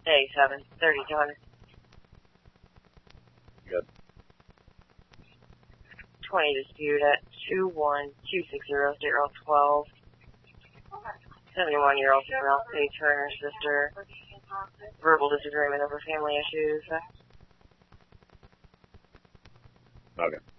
A7, 3200. Good. 20 dispute at 21260-012. 71-year-old female, Paige Turner's sister. Verbal disagreement over family issues. Okay.